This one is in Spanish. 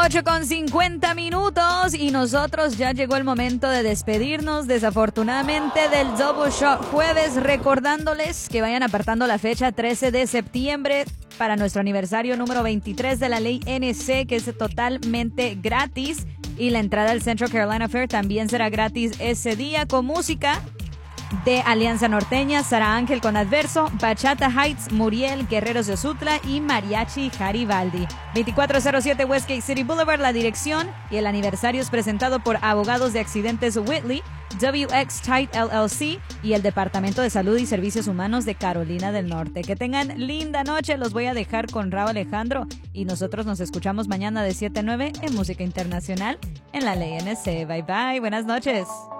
8:50 y nosotros ya llegó el momento de despedirnos desafortunadamente del Double Shot Jueves, recordándoles que vayan apartando la fecha 13 de septiembre para nuestro aniversario número 23 de la ley NC, que es totalmente gratis, y la entrada al Central Carolina Fair también será gratis ese día, con música de Alianza Norteña, Sara Ángel con Adverso, Bachata Heights, Muriel, Guerreros de Sutla y Mariachi Garibaldi. 2407 Westgate City Boulevard, la dirección, y el aniversario es presentado por Abogados de Accidentes Whitley, WX Tite LLC y el Departamento de Salud y Servicios Humanos de Carolina del Norte. Que tengan linda noche, los voy a dejar con Rauw Alejandro y nosotros nos escuchamos mañana de 7 a 9 en Música Internacional en la ley NC. Bye bye, buenas noches.